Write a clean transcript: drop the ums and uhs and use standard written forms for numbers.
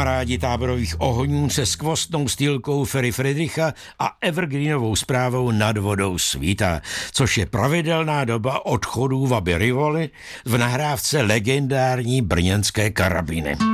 Kamarádi táborových ohňů se skvostnou stýlkou Ferry Friedricha a evergreenovou zprávou Nad vodou svítá, což je pravidelná doba odchodů Vaby Rivoli v nahrávce legendární brněnské karabiny.